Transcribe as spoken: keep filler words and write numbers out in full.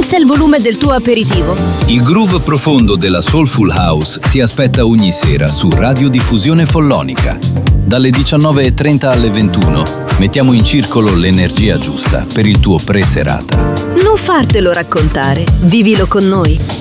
Abbassa il volume del tuo aperitivo. Il groove profondo della Soulful House ti aspetta ogni sera su Radiodiffusione Follonica. Dalle diciannove e trenta alle ventuno mettiamo in circolo l'energia giusta per il tuo pre-serata. Non fartelo raccontare, vivilo con noi.